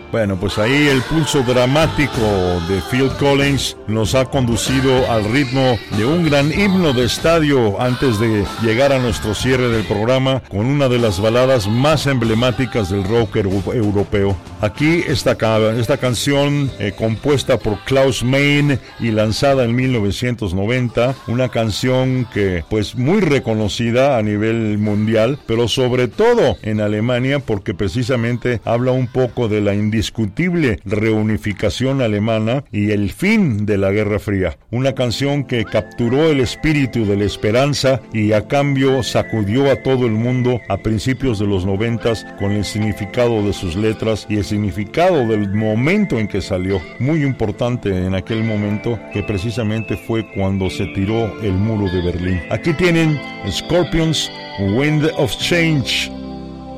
Bueno, pues ahí el pulso dramático de Phil Collins nos ha conducido al ritmo de un gran himno de estadio antes de llegar a nuestro cierre del programa con una de las baladas más emblemáticas del rock europeo. Aquí esta canción compuesta por Klaus Meine y lanzada en 1990, una canción que pues muy reconocida a nivel mundial, pero sobre todo en Alemania porque precisamente habla un poco de la indiscutible reunificación alemana y el fin de la Guerra Fría. Una canción que capturó el espíritu de la esperanza y a cambio sacudió a todo el mundo a principios de los 90s con el significado de sus letras y el significado del momento en que salió. Muy importante en aquel momento que precisamente fue cuando se tiró el muro de Berlín. Aquí tienen Scorpions, Wind of Change.